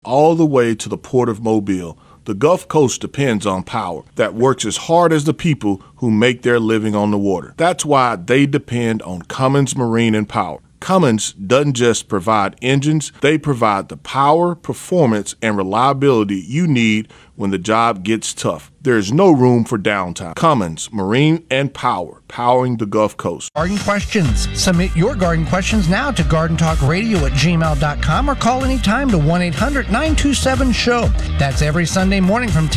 all the way to the Port of Mobile. The Gulf Coast depends on power that works as hard as the people who make their living on the water. That's why they depend on Cummins Marine and Power. Cummins doesn't just provide engines, they provide the power, performance, and reliability you need when the job gets tough. There is no room for downtime. Cummins Marine and Power, powering the Gulf Coast. Garden questions. Submit your garden questions now to gardentalkradio@gmail.com or call anytime to 1-800-927-SHOW. That's every Sunday morning from 10